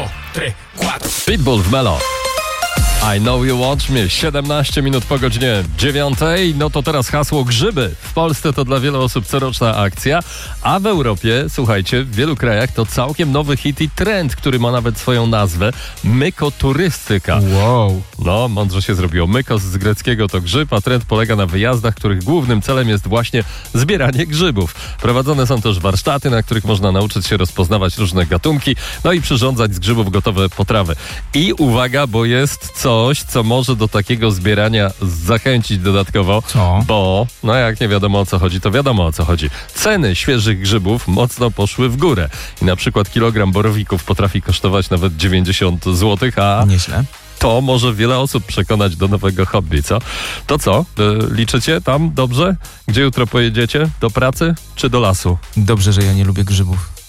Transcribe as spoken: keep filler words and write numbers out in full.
trzy, cztery. Pitbull w Melo. I know you want me. siedemnaście minut po godzinie dziewiątej. No to teraz hasło grzyby. W Polsce to dla wielu osób coroczna akcja, a w Europie, słuchajcie, w wielu krajach to całkiem nowy hit i trend, który ma nawet swoją nazwę. Mykoturystyka. Wow. No, mądrze się zrobiło. Mykos z greckiego to grzyb, a trend polega na wyjazdach, których głównym celem jest właśnie zbieranie grzybów. Prowadzone są też warsztaty, na których można nauczyć się rozpoznawać różne gatunki, no i przyrządzać z grzybów gotowe potrawy. I uwaga, bo jest coś, co może do takiego zbierania zachęcić dodatkowo. Co? Bo, no jak nie wiadomo o co chodzi, to wiadomo o co chodzi. Ceny świeżych grzybów mocno poszły w górę. I na przykład kilogram borowików potrafi kosztować nawet dziewięćdziesiąt złotych, a Nieźle. to może wiele osób przekonać do nowego hobby, co? To co? E, liczycie tam dobrze? Gdzie jutro pojedziecie? Do pracy czy do lasu? Dobrze, że ja nie lubię grzybów.